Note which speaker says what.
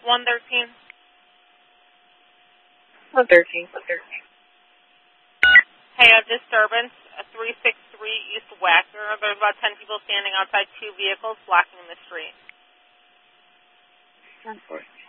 Speaker 1: 113.
Speaker 2: 113.
Speaker 1: Hey, a disturbance, 363 East Wacker. There's about 10 people standing outside 2 vehicles blocking the street.
Speaker 2: 114.